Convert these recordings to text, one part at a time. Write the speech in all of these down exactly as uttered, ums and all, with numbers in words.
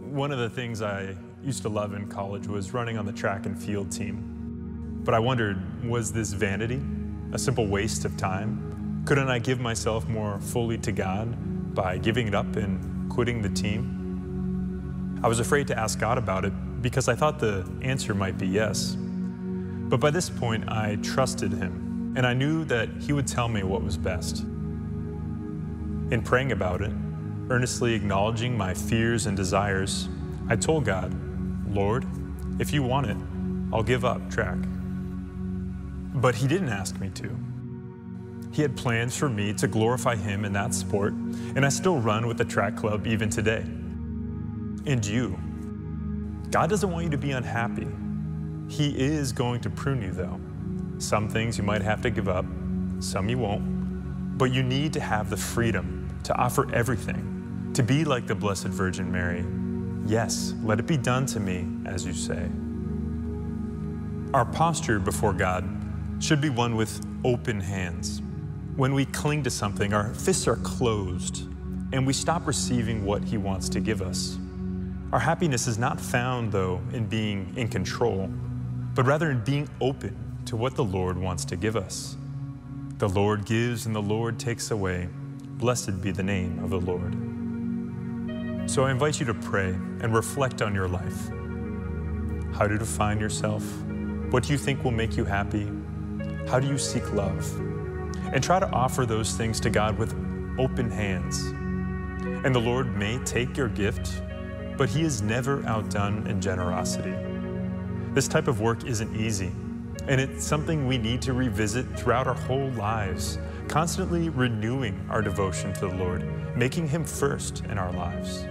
One of the things I used to love in college was running on the track and field team. But I wondered, was this vanity, a simple waste of time? Couldn't I give myself more fully to God by giving it up and quitting the team? I was afraid to ask God about it because I thought the answer might be yes. But by this point, I trusted Him, and I knew that He would tell me what was best. In praying about it, earnestly acknowledging my fears and desires, I told God, Lord, if you want it, I'll give up track. But He didn't ask me to. He had plans for me to glorify Him in that sport, and I still run with the track club even today. And you, God doesn't want you to be unhappy. He is going to prune you though. Some things you might have to give up, some you won't, but you need to have the freedom to offer everything, to be like the Blessed Virgin Mary. Yes, let it be done to me as you say. Our posture before God should be one with open hands. When we cling to something, our fists are closed and we stop receiving what He wants to give us. Our happiness is not found, though, in being in control, but rather in being open to what the Lord wants to give us. The Lord gives and the Lord takes away. Blessed be the name of the Lord. So I invite you to pray and reflect on your life. How to define yourself? What do you think will make you happy? How do you seek love? And try to offer those things to God with open hands. And the Lord may take your gift, but He is never outdone in generosity. This type of work isn't easy, and it's something we need to revisit throughout our whole lives, constantly renewing our devotion to the Lord, making Him first in our lives.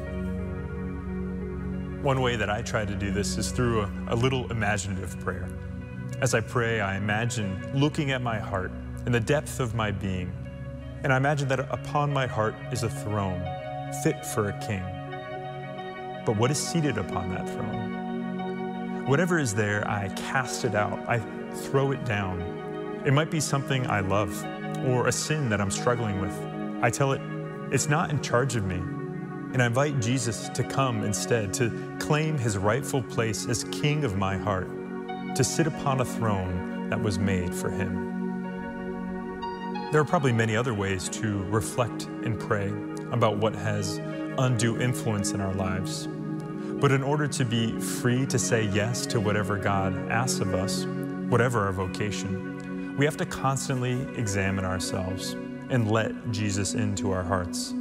One way that I try to do this is through a, a little imaginative prayer. As I pray, I imagine looking at my heart and the depth of my being, and I imagine that upon my heart is a throne fit for a king. But what is seated upon that throne? Whatever is there, I cast it out. I throw it down. It might be something I love or a sin that I'm struggling with. I tell it, it's not in charge of me. And I invite Jesus to come instead, to claim His rightful place as King of my heart, to sit upon a throne that was made for Him. There are probably many other ways to reflect and pray about what has undue influence in our lives. But in order to be free to say yes to whatever God asks of us, whatever our vocation, we have to constantly examine ourselves and let Jesus into our hearts.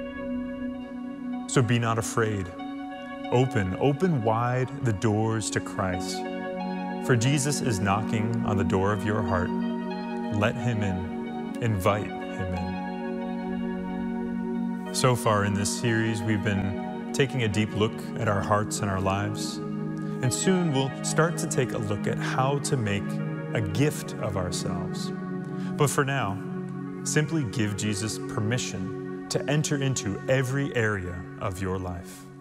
So be not afraid. Open, open wide the doors to Christ. For Jesus is knocking on the door of your heart. Let Him in. Invite Him in. So far in this series, we've been taking a deep look at our hearts and our lives. And soon we'll start to take a look at how to make a gift of ourselves. But for now, simply give Jesus permission to enter into every area of your life.